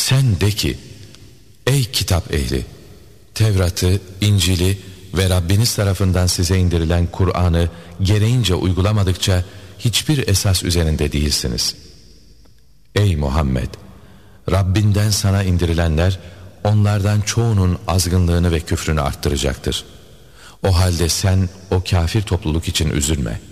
Sen de ki, ey kitap ehli, Tevrat'ı, İncil'i ve Rabbiniz tarafından size indirilen Kur'an'ı gereğince uygulamadıkça hiçbir esas üzerinde değilsiniz. Ey Muhammed! Rabbinden sana indirilenler onlardan çoğunun azgınlığını ve küfrünü arttıracaktır. O halde sen o kafir topluluk için üzülme.